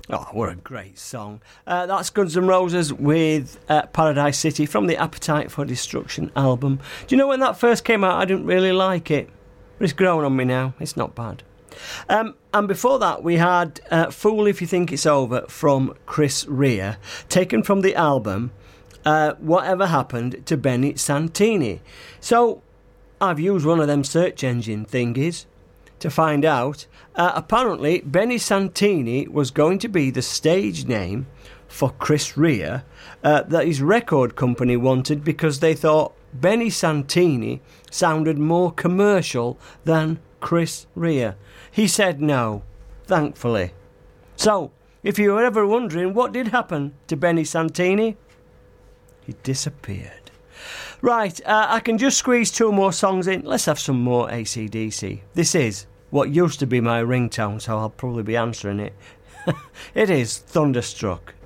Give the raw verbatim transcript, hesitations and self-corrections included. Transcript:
Oh, what a great song. Uh, that's Guns N' Roses with uh, Paradise City from the Appetite for Destruction album. Do you know when that first came out, I didn't really like it. But it's grown on me now. It's not bad. Um, and before that, we had uh, Fool If You Think It's Over from Chris Rea, taken from the album uh, Whatever Happened to Benny Santini. So, I've used one of them search engine thingies to find out. Uh, apparently, Benny Santini was going to be the stage name for Chris Rea uh, that his record company wanted because they thought Benny Santini sounded more commercial than Chris Rea. He said no, thankfully. So, if you were ever wondering what did happen to Benny Santini, he disappeared. Right, uh, I can just squeeze two more songs in. Let's have some more A C D C. This is what used to be my ringtone, so I'll probably be answering it. It is Thunderstruck.